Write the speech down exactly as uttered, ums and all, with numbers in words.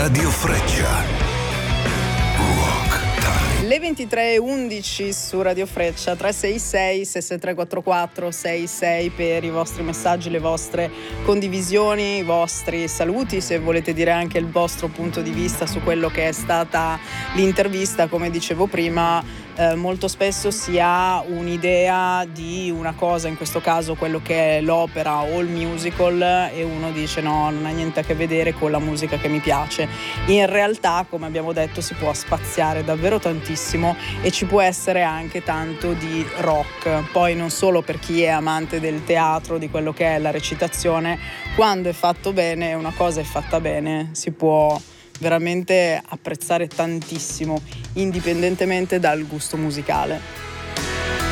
Radio Freccia. Le ventitré e undici su Radio Freccia, tre sei sei sei sei tre quattro quattro sei sei per i vostri messaggi, le vostre condivisioni, i vostri saluti, se volete dire anche il vostro punto di vista su quello che è stata l'intervista. Come dicevo prima, eh, molto spesso si ha un'idea di una cosa, in questo caso quello che è l'opera o il musical, e uno dice no, non ha niente a che vedere con la musica che mi piace. In realtà, come abbiamo detto, si può spaziare davvero tantissimo e ci può essere anche tanto di rock. Poi non solo per chi è amante del teatro, di quello che è la recitazione, quando è fatto bene, una cosa è fatta bene, si può veramente apprezzare tantissimo, indipendentemente dal gusto musicale.